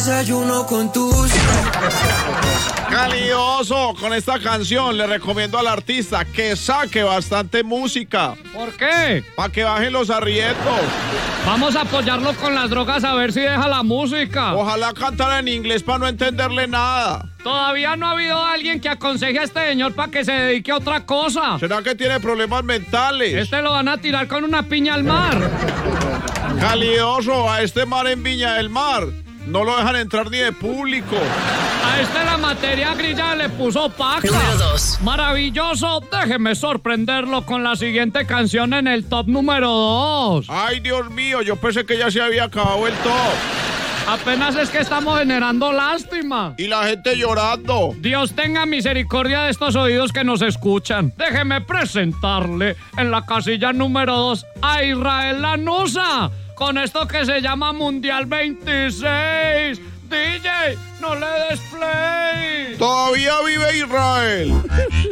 desayuno con tus... Calidoso, con esta canción le recomiendo al artista que saque bastante música. ¿Por qué? Para que bajen los arriendos. Vamos a apoyarlo con las drogas a ver si deja la música. Ojalá cantara en inglés para no entenderle nada. Todavía no ha habido alguien que aconseje a este señor para que se dedique a otra cosa. ¿Será que tiene problemas mentales? Este lo van a tirar con una piña al mar. Calidoso, a este mar en Viña del Mar no lo dejan entrar ni de público. A este la materia grilla le puso paja. Número 2. Maravilloso, déjeme sorprenderlo con la siguiente canción en el top número 2. Ay, Dios mío, yo pensé que ya se había acabado el top. Apenas es que estamos generando lástima. Y la gente llorando. Dios tenga misericordia de estos oídos que nos escuchan. Déjeme presentarle en la casilla número 2 a Israel Lanusa, con esto que se llama Mundial 26. DJ, no le des play. Todavía vive Israel.